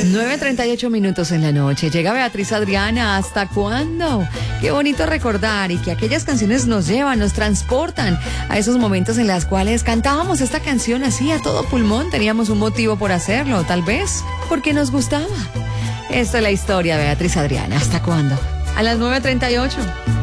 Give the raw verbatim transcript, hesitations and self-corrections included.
nueve treinta y ocho minutos en la noche. Llega Beatriz Adriana. ¿Hasta cuándo? Qué bonito recordar y que aquellas canciones nos llevan, nos transportan a esos momentos en los cuales cantábamos esta canción así a todo pulmón. Teníamos un motivo por hacerlo, tal vez porque nos gustaba. Esta es la historia de Beatriz Adriana. ¿Hasta cuándo? A las nueve treinta y ocho.